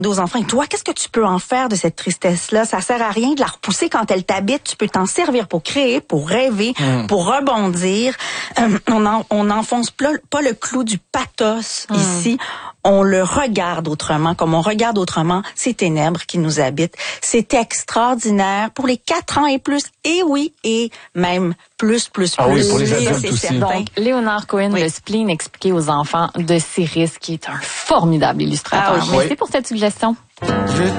aux enfants, et toi, qu'est-ce que tu peux en faire de cette tristesse-là? Ça sert à rien de la repousser quand elle t'habite. Tu peux t'en servir pour créer, pour rêver, pour rebondir. On n'enfonce pas le clou du pathos ici. On le regarde autrement, comme on regarde autrement ces ténèbres qui nous habitent. C'est extraordinaire pour les 4 ans et plus. Et oui, et même plus. Ah oui, pour les adultes aussi. Certain. Donc, Léonard Cohen, Le spleen expliqué aux enfants de Cyrus, qui est un formidable illustrateur. Ah oui. Merci pour cette suggestion.